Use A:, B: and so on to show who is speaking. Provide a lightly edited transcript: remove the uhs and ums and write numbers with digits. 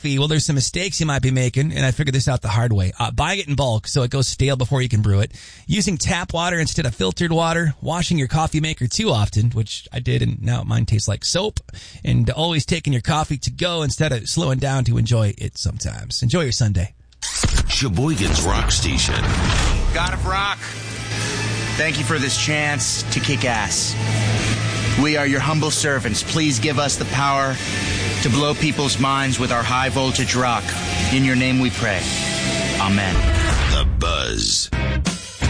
A: Well, there's some mistakes you might be making, and I figured this out the hard way. Buying it in bulk so it goes stale before you can brew it. Using tap water instead of filtered water. Washing your coffee maker too often, which I did, and now mine tastes like soap. And always taking your coffee to go instead of slowing down to enjoy it sometimes. Enjoy your Sunday.
B: Sheboygan's Rock Station.
C: God of Rock, thank you for this chance to kick ass. We are your humble servants. Please give us the power to blow people's minds with our high voltage rock. In your name we pray. Amen.
B: The Buzz.